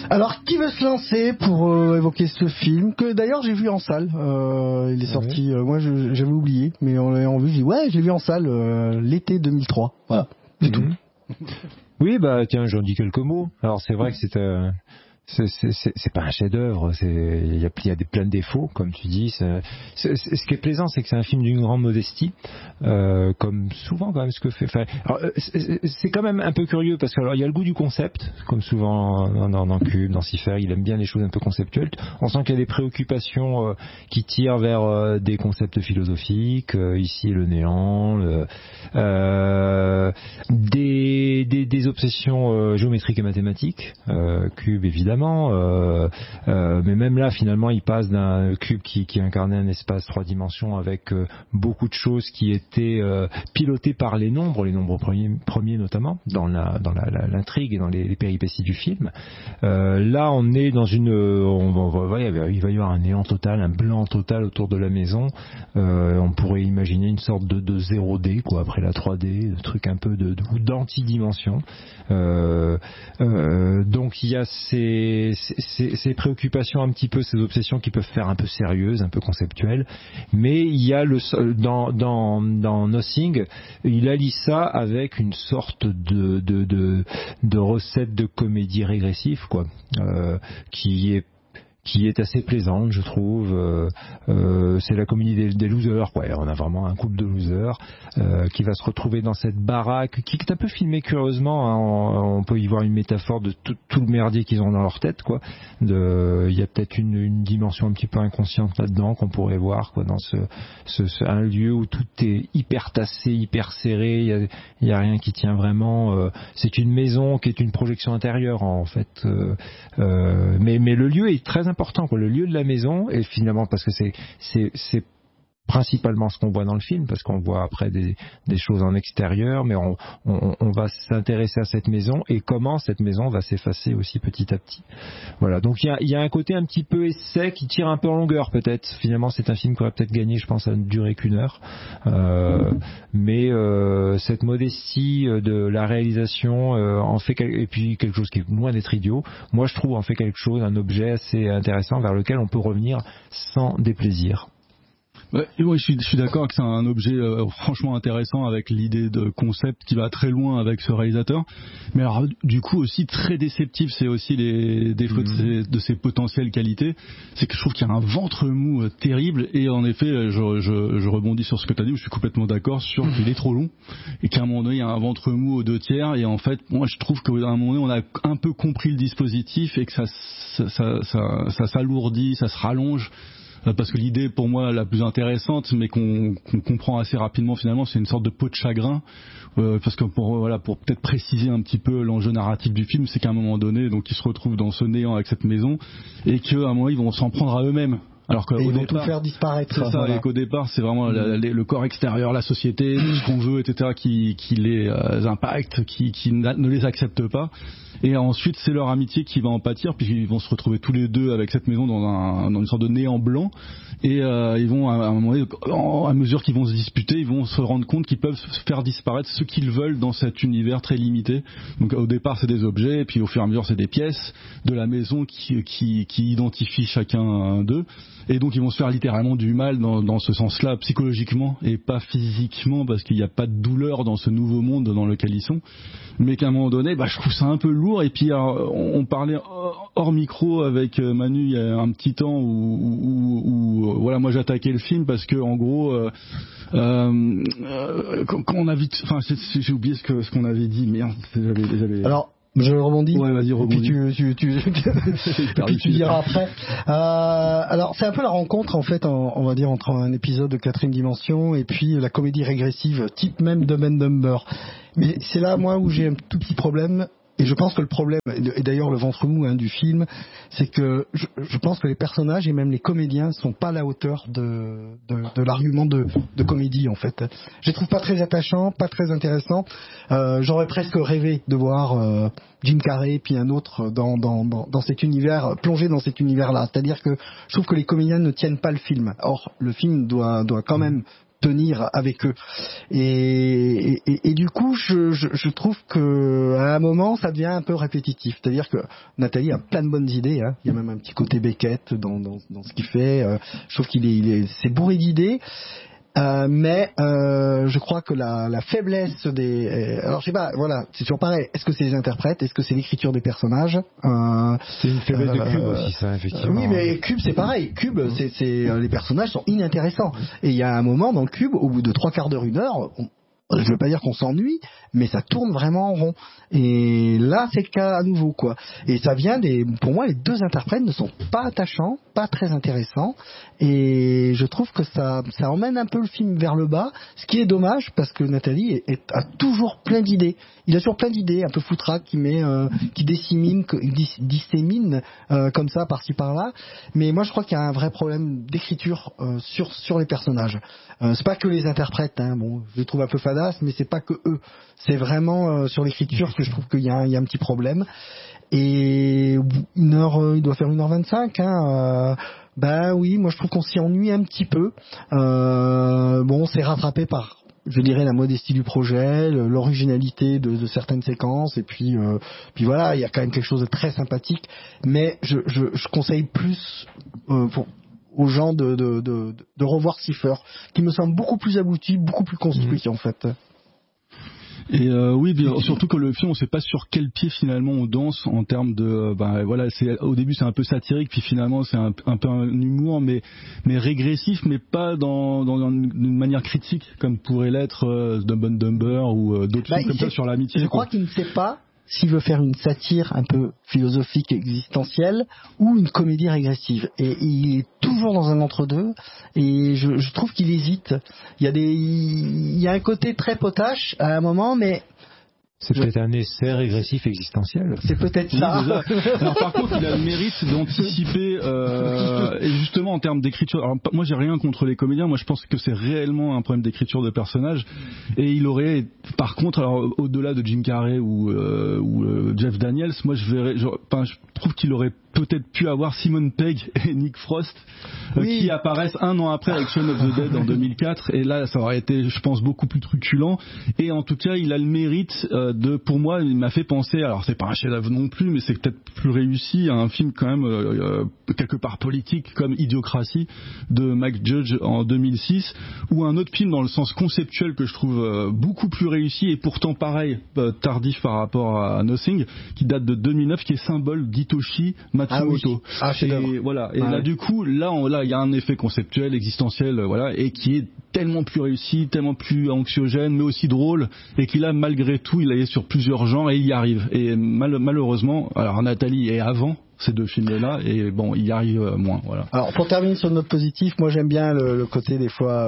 Alors, qui veut se lancer pour évoquer ce film que d'ailleurs j'ai vu en salle. Il est sorti. Moi, j'avais oublié, mais on l'a vu. J'ai dit ouais, j'ai vu en salle l'été 2003. Voilà, c'est tout. Oui, bah tiens, j'en dis quelques mots. Alors c'est vrai que c'est pas un chef-d'œuvre, il y a plein de défauts, comme tu dis. Ce qui est plaisant, c'est que c'est un film d'une grande modestie, comme souvent quand même ce que fait. Alors, c'est quand même un peu curieux parce que alors il y a le goût du concept, comme souvent dans Cube, dans Cipher, il aime bien les choses un peu conceptuelles. On sent qu'il y a des préoccupations qui tirent vers des concepts philosophiques. Ici, le néant, des obsessions géométriques et mathématiques. Cube évidemment. Mais même là finalement il passe d'un cube qui incarnait un espace 3 dimensions avec beaucoup de choses qui étaient pilotées par les nombres premiers notamment dans l'intrigue et dans les péripéties du film. Là on est dans il va y avoir un néant total, un blanc total autour de la maison. On pourrait imaginer une sorte de 0D quoi, après la 3D, un truc un peu d'antidimension. Donc il y a ces préoccupations un petit peu, ces obsessions qui peuvent faire un peu sérieuses, un peu conceptuelles, mais il y a dans Nothing, il allie ça avec une sorte de recette de comédie régressive quoi, qui est assez plaisante, je trouve. C'est la comédie des losers, quoi. On a vraiment un couple de losers qui va se retrouver dans cette baraque, qui est un peu filmée curieusement. Hein. On peut y voir une métaphore de tout le merdier qu'ils ont dans leur tête, quoi. Il y a peut-être une dimension un petit peu inconsciente là-dedans qu'on pourrait voir, quoi, dans un lieu où tout est hyper tassé, hyper serré. Il y a rien qui tient vraiment. C'est une maison qui est une projection intérieure, en fait. Mais le lieu est très important, quoi. Le lieu de la maison, et finalement parce que c'est principalement ce qu'on voit dans le film, parce qu'on voit après des choses en extérieur, mais on va s'intéresser à cette maison et comment cette maison va s'effacer aussi petit à petit. Voilà, donc il y a un côté un petit peu essai qui tire un peu en longueur peut-être. Finalement c'est un film qui aurait peut-être gagné, je pense, à ne durer qu'une heure, mais cette modestie de la réalisation en fait et puis quelque chose qui est loin d'être idiot. Moi je trouve en fait quelque chose, un objet assez intéressant vers lequel on peut revenir sans déplaisir. Ouais, je suis d'accord que c'est un objet franchement intéressant avec l'idée de concept qui va très loin avec ce réalisateur. Mais alors du coup aussi très déceptif, c'est aussi les défauts de ses potentielles qualités. C'est que je trouve qu'il y a un ventre mou terrible et en effet je rebondis sur ce que tu as dit, où je suis complètement d'accord sur qu'il est trop long et qu'à un moment donné il y a un ventre mou aux 2/3 et en fait moi je trouve qu'à un moment donné on a un peu compris le dispositif et que ça s'alourdit, ça se rallonge. Parce que l'idée pour moi la plus intéressante mais qu'on comprend assez rapidement finalement, c'est une sorte de peau de chagrin, parce que pour peut-être préciser un petit peu l'enjeu narratif du film, c'est qu'à un moment donné donc ils se retrouvent dans ce néant avec cette maison et qu'à un moment ils vont s'en prendre à eux-mêmes. Alors ils vont tout faire disparaître. C'est ça, voilà. Et qu'au départ, c'est vraiment le corps extérieur, la société, tout ce qu'on veut, etc., qui les impacte, qui ne les accepte pas. Et ensuite, c'est leur amitié qui va en pâtir, puisqu'ils vont se retrouver tous les deux avec cette maison dans une sorte de néant blanc. Et ils vont, à un moment donné, à mesure qu'ils vont se disputer, ils vont se rendre compte qu'ils peuvent faire disparaître ce qu'ils veulent dans cet univers très limité. Donc au départ, c'est des objets, et puis au fur et à mesure, c'est des pièces de la maison qui identifient chacun d'eux. Et donc ils vont se faire littéralement du mal dans ce sens-là, psychologiquement et pas physiquement, parce qu'il n'y a pas de douleur dans ce nouveau monde dans lequel ils sont. Mais qu'à un moment donné, je trouve ça un peu lourd. Et puis on parlait hors micro avec Manu il y a un petit temps où voilà, moi j'attaquais le film parce que en gros quand on a vite, enfin j'ai oublié ce qu'on avait dit, merde, j'avais... Alors je rebondis. Ouais, vas-y, rebondis. Et puis tu diras après. Alors, c'est un peu la rencontre, en fait, on va dire, entre un épisode de quatrième dimension et puis la comédie régressive, type même Dumb and Dumber. Mais c'est là, moi, où j'ai un tout petit problème. Et je pense que le problème, et d'ailleurs le ventre mou du film, c'est que je pense que les personnages et même les comédiens sont pas à la hauteur de l'argument de comédie, en fait. Je les trouve pas très attachants, pas très intéressants. J'aurais presque rêvé de voir Jim Carrey puis un autre dans cet univers, plongé dans cet univers-là. C'est-à-dire que je trouve que les comédiens ne tiennent pas le film. Or, le film doit quand même tenir avec eux. Et du coup, je trouve que à un moment, ça devient un peu répétitif. C'est-à-dire que Nathalie a plein de bonnes idées. Hein. Il y a même un petit côté Beckett dans ce qu'il fait. Je trouve c'est bourré d'idées. Mais je crois que la faiblesse alors je sais pas, voilà, c'est toujours pareil. Est-ce que c'est les interprètes? Est-ce que c'est l'écriture des personnages? C'est une faiblesse de Cube aussi, ça, effectivement. Oui, mais Cube, c'est pareil. Cube, c'est les personnages sont inintéressants. Et il y a un moment dans Cube, au bout de 3/4 d'heure, 1 heure, je veux pas dire qu'on s'ennuie, mais ça tourne vraiment en rond. Et là, c'est le cas à nouveau, quoi. Et ça vient pour moi, les deux interprètes ne sont pas attachants, pas très intéressants. Et je trouve que ça emmène un peu le film vers le bas, ce qui est dommage parce que Nathalie a toujours plein d'idées. Il a toujours plein d'idées, un peu foutraque, qui dissémine comme ça, par-ci par-là. Mais moi, je crois qu'il y a un vrai problème d'écriture sur les personnages. C'est pas que les interprètes, hein. Bon, je les trouve un peu fadasse, mais c'est pas que eux. C'est vraiment sur l'écriture que je trouve qu'il y a un petit problème. Et il doit faire 1h25, hein. Ben oui, moi je trouve qu'on s'y ennuie un petit peu. Bon, c'est rattrapé par, je dirais, la modestie du projet, l'originalité de certaines séquences, et puis voilà, il y a quand même quelque chose de très sympathique. Mais je conseille plus aux gens de revoir Cipher, qui me semble beaucoup plus abouti, beaucoup plus construit en fait. Et oui, surtout que le film, on sait pas sur quel pied finalement on danse en termes de, voilà, au début c'est un peu satirique, puis finalement c'est un peu un humour, mais régressif, mais pas dans une manière critique comme pourrait l'être Dumb and Dumber ou d'autres films comme ça sur l'amitié. Je crois qu'il ne sait pas s'il veut faire une satire un peu philosophique, existentielle, ou une comédie régressive. Et il est toujours dans un entre-deux, et je trouve qu'il hésite. Il y a un côté très potache à un moment, mais... C'est peut-être un essai régressif existentiel. C'est peut-être ça. Alors par contre, il a le mérite d'anticiper, et justement en termes d'écriture. Alors moi, j'ai rien contre les comédiens. Moi, je pense que c'est réellement un problème d'écriture de personnages. Et il aurait, par contre, alors au-delà de Jim Carrey ou Jeff Daniels, moi, je trouve qu'il aurait peut-être pu avoir Simon Pegg et Nick Frost qui apparaissent un an après avec Shaun of the Dead en 2004, et là ça aurait été, je pense, beaucoup plus truculent. Et en tout cas, il a le mérite pour moi, il m'a fait penser, alors c'est pas un chef-d'œuvre non plus, mais c'est peut-être plus réussi, à un film quand même quelque part politique comme Idiocratie de Mike Judge en 2006, ou un autre film dans le sens conceptuel que je trouve beaucoup plus réussi, et pourtant pareil, tardif par rapport à Nothing, qui date de 2009, qui est Symbole d'Hitoshi Matsumoto. Et voilà. Et là, du coup, il y a un effet conceptuel, existentiel, voilà, et qui est tellement plus réussi, tellement plus anxiogène, mais aussi drôle, et qui là, malgré tout, il est sur plusieurs genres et il y arrive. Et malheureusement, alors Nathalie est avant ces deux films-là, et bon, il y arrive moins, voilà. Alors, pour terminer sur notre positif, moi j'aime bien le côté des fois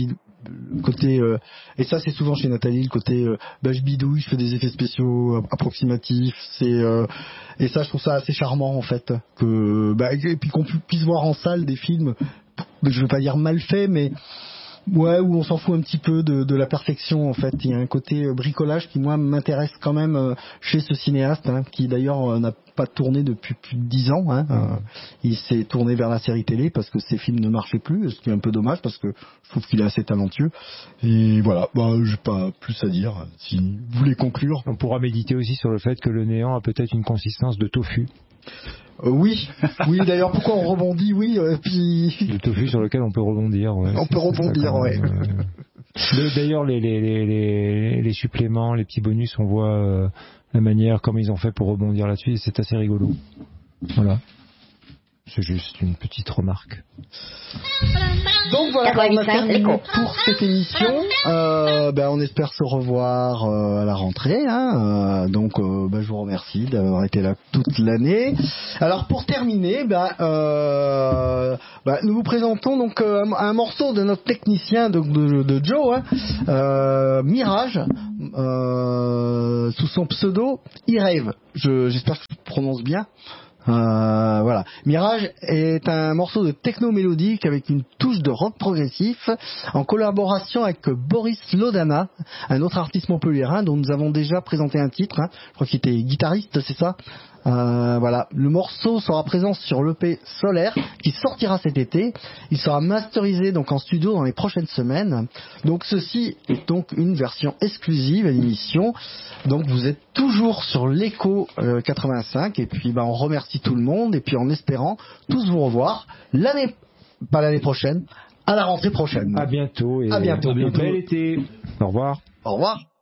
et ça c'est souvent chez Nathalie, le côté je bidouille, je fais des effets spéciaux approximatifs, et ça je trouve ça assez charmant en fait, et puis qu'on puisse voir en salle des films, je veux pas dire mal faits, mais ouais, où on s'en fout un petit peu de la perfection en fait. Il y a un côté bricolage qui moi m'intéresse quand même chez ce cinéaste, hein, qui d'ailleurs n'a pas tourné depuis plus de 10 ans, hein. Il s'est tourné vers la série télé parce que ses films ne marchaient plus, ce qui est un peu dommage parce que je trouve qu'il est assez talentueux. Et voilà, j'ai pas plus à dire. Si vous voulez conclure, on pourra méditer aussi sur le fait que le néant a peut-être une consistance de tofu. Oui, d'ailleurs, pourquoi on rebondit, puis... Le tofu sur lequel on peut rebondir, ouais. On peut rebondir, ouais. D'ailleurs, les suppléments, les petits bonus, on voit la manière comme ils ont fait pour rebondir là-dessus, et c'est assez rigolo. Voilà. C'est juste une petite remarque. Donc voilà, on a terminé pour cette émission. On espère se revoir à la rentrée, hein. Donc je vous remercie d'avoir été là toute l'année. Alors pour terminer, nous vous présentons donc un morceau de notre technicien de Joe, hein, Mirage, sous son pseudo E-Rave. J'espère que je prononce bien. Voilà. Mirage est un morceau de techno mélodique avec une touche de rock progressif en collaboration avec Boris Lodana, un autre artiste montpelliérain dont nous avons déjà présenté un titre. Je crois qu'il était guitariste, c'est ça. Voilà, le morceau sera présent sur l'EP Solaire qui sortira cet été. Il sera masterisé donc en studio dans les prochaines semaines. Donc ceci est donc une version exclusive à l'émission. Donc vous êtes toujours sur l'Echo 85 et puis on remercie tout le monde et puis en espérant tous vous revoir pas l'année prochaine, à la rentrée prochaine. À bientôt et à bientôt. Bel été. Au revoir. Au revoir.